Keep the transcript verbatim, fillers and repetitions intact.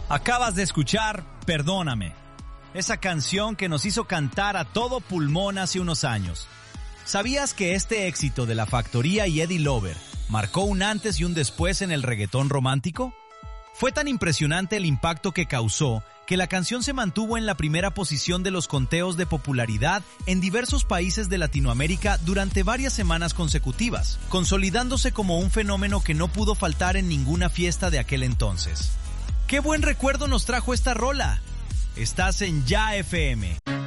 Acabas de escuchar Perdóname, esa canción que nos hizo cantar a todo pulmón hace unos años. ¿Sabías que este éxito de La Factoría y Eddie Lover marcó un antes y un después en el reggaetón romántico? Fue tan impresionante el impacto que causó que la canción se mantuvo en la primera posición de los conteos de popularidad en diversos países de Latinoamérica durante varias semanas consecutivas, consolidándose como un fenómeno que no pudo faltar en ninguna fiesta de aquel entonces. ¡Qué buen recuerdo nos trajo esta rola! Estás en Ya F M.